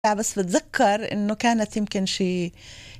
بس بتذكر انه كانت يمكن شي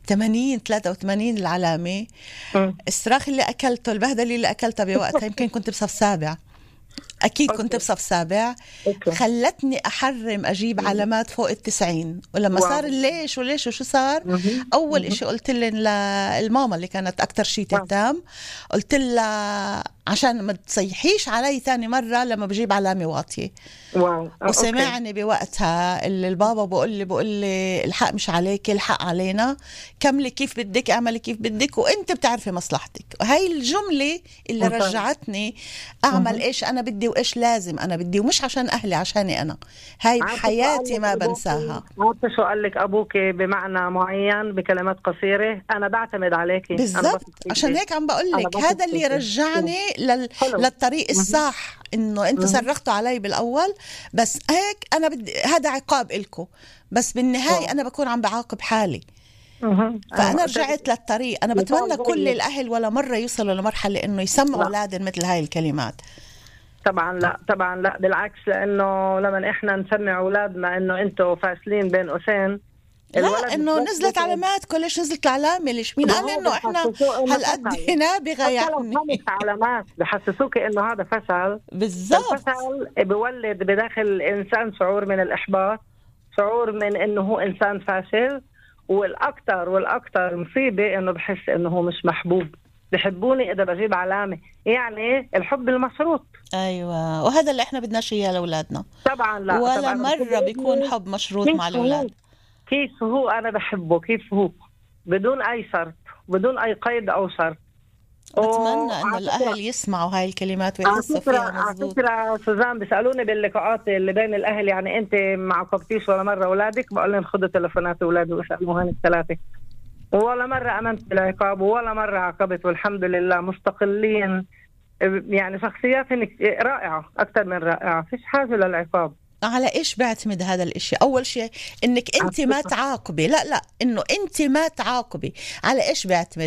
83 العلامة. مم. الصراخ اللي اكلته، البهدله اللي اكلتها بوقتها، يمكن كنت بصف سابع، اكيد كنت اوكي. بصف سابع، اوكي. خلتني احرم اجيب مم. علامات فوق 90. ولما صار واو. ليش وليش وشو صار، مهم. اول مهم. اشي قلت للماما اللي كانت اكتر شي واو. تهتم، قلت لها عشان ما تصيحيش علي ثاني مرة لما بجيب علامة واطية. واو. اوكي. وسمعني بوقتها البابا بقول لي الحق مش عليك، الحق علينا، كملي كيف بدك، اعملي كيف بدك، وانت بتعرفي مصلحتك. وهي الجملة اللي ممتاز. رجعتني اعمل مهم. ايش انا بدي وايش لازم انا بدي، ومش عشان اهلي، عشاني انا. هاي عارفة شو قال بحياتي لك ما ابوكي؟ بنساها. عارفة شو قال لك ابوكي بمعنى معين بكلمات قصيرة؟ انا بعتمد عليكي، انا بثق بالضبط، عشان فيكي. هيك عم بقول انا لك بثق هذا اللي فيكي. رجعني حلو. للطريق مهم. الصح، انه انتوا مهم. صرختوا علي بالاول، بس هيك انا بدي هذا عقاب إلكم، بس بالنهاية واو. انا بكون عم بعاقب حالي. مهم. فانا رجعت للطريق. انا بتمنى مثال كل جيد. الاهل ولا مرة يوصلوا لمرحلة انه يسمعوا لا اولادهم مثل هاي الكلمات. طبعا، لا طبعا، لا بالعكس، لانه لما احنا نسمع اولادنا انه انتوا فاشلين بين قوسين، لا، الولد انه نزلت بتبسط. علاماتكم، ليش نزلت العلامة، ليش مين ما قال هو انه احنا بحسسوه انه هالقد فشل، نابغة حتى لو يعني. 5 علامات بحسسوك انه هذا فشل. بالضبط. فالفشل بيولد بداخل الانسان شعور من الاحباط، شعور من انه هو انسان فاشل، والاكثر مصيبه انه بحس انه هو مش محبوب. بحبوني اذا بجيب علامه، يعني الحب المشروط. ايوه، وهذا اللي احنا بدناش اياه لاولادنا. طبعا لا، ولا طبعا انا بحب مرة بيكون ابني حب مشروط مع كيف هو، الاولاد. كيف هو انا بحبه، كيف هو، بدون اي شرط، بدون اي قيد او شرط. بتمنى انه وعلى فكره، الاهل يسمعوا هاي الكلمات على ويحسوا فكره فيها على مزبوط. فكره سوزان، بيسالوني باللقاءات اللي بين الاهل، يعني انت ما عاقبتيش ولا مره اولادك؟ بقول لهم خذوا تليفونات اولادي واسالوهن الثلاثه، ولا مره امنت بالعقاب ولا مره عاقبت، والحمد لله مستقلين. يعني شخصياتهم رائعه، اكثر من رائعه، فيش حاجه للعقاب. على ايش بعتمد هذا الاشي؟ اول شيء انك على انت ما فكره، تعاقبي، لا انه انت ما تعاقبي. على ايش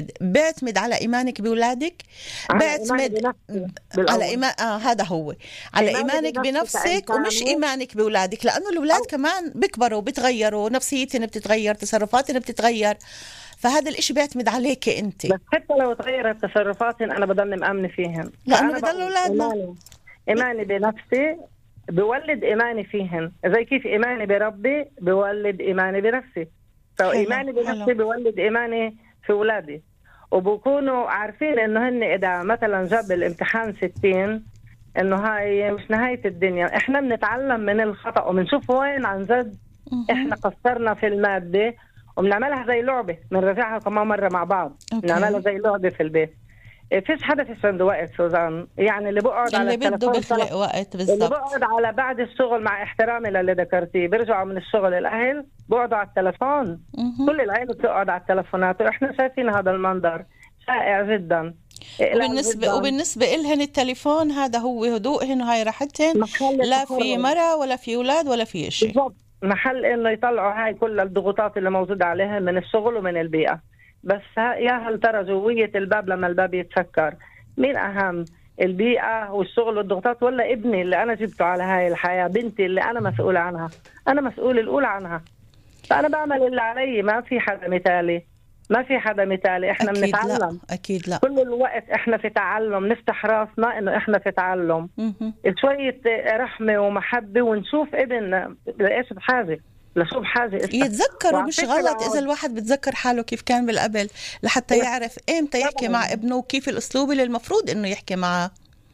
بعتمد على ايمانك باولادك. على ايماني بعتمد بنفسي على بالاول، إيمان، هذا هو، على ايماني إيمانك بنفسي بنفسك، ومش كانسانه. إيمانك بأولادك، لأنه الأولاد او كمان بيكبروا وبتغيروا، نفسيتهم بتتغير، تصرفاتهم بتتغير، فهذا الإشي بيعتمد عليك أنت. بس حتى لو تغيرت تصرفاتهم انا بضل مأمنة فيهن. لأنه فانا بضل بقول أولادنا. ايماني بنفسي بولد ايماني فيهن، زي كيف ايماني بربي بولد ايماني بنفسي، حلو فايماني حلو. بنفسي بولد ايماني في اولادي. وبكونوا عارفين انه هن اذا مثلا جاب الامتحان 60، انه هاي مش نهاية الدنيا، احنا بنتعلم من الخطأ وبنشوف وين عن جد مهم. احنا قصرنا في المادة، وبنعملها زي لعبة، بنرجعها كمان مرة مع بعض، بنعملها أوكي. زي لعبة في البيت. فيش حدا فيش عنده وقت سوزان، يعني اللي بقعد على اللي بده التلفون بخلق وقت، اللي بالضبط. بقعد على بعد الشغل، مع احترامي للي ذكرتيه، بيرجعوا من الشغل الاهل بقعدوا على التلفون، مهم. كل العيلة بتقعد على التلفونات، واحنا شايفين هذا المنظر شائع جدا، إقلال جدا. وبالنسبة إلهن التليفون هذا هو هدوءهن وهاي راحتهن، محل لا في التفرج، مرة ولا في أولاد ولا في إشي. بالضبط، محل انه يطلعوا هاي كل الضغوطات اللي موجوده عليهم من الشغل ومن البيئه. بس يا هل ترى جويه الباب لما الباب يتسكر، مين اهم، البيئه والشغل والضغوطات، ولا ابني اللي انا جبته على هاي الحياه، بنتي اللي انا مسؤول عنها، انا مسؤول الاولى عنها. فانا بعمل اللي علي، ما في حدا مثالي، ما في حدا مثالي، احنا أكيد لا، بنتعلم أكيد لا. كل الوقت، احنا في تعلم، نفتح راسنا انه احنا في تعلم. مهم. شوية رحمة ومحبة، ونشوف ابن لإيش بحاجة، لشو بحاجة إسا. يتذكروا، وعلى مش غلط إذا فكرة، الواحد بتذكر حاله كيف كان بالقبل، لحتى يعرف إمتى يحكي مع طبعا ابنه وكيف الأسلوب اللي المفروض إنه يحكي معه.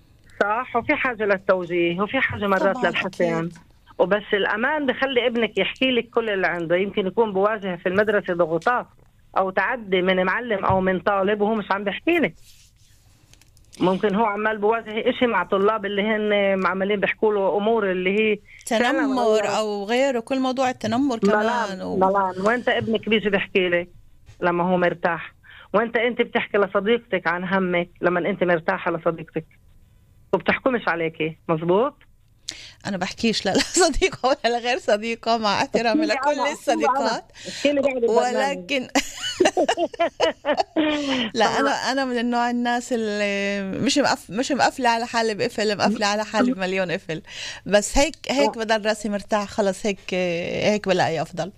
صح، وفي حاجة للتوجيه، وفي حاجة مرات طبعا للحسن. أكيد. وبس الأمان بخلي ابنك يحكي لك كل اللي عنده. يمكن يكون بواجه في المدرسة ضغوطات أو تعدي من معلم أو من طالب وهو مش عم بيحكي لك، ممكن هو عمال بواجه إشي مع طلاب اللي هن عمالين بيحكوا له أمور اللي هي فعلا تنمر أو غيره، كل موضوع التنمر كمان ملان ملان. وانت ابنك بيجي بيحكي لك لما هو مرتاح، انت بتحكي لصديقتك عن همك لما انت مرتاحه لصديقتك، وبتحكمش عليكي، مزبوط. أنا بحكيش لا صديقة ولا غير صديقة، مع احترامي احكي لي لكل انا، الصديقات، احكي لي بعد البرنامج. ولكن لا انا من النوع الناس اللي مش مقفله على حالي بقفل، مقفله على حالي بمليون قفل. بس هيك بدل راسي مرتاح خلص، هيك بلاقي افضل.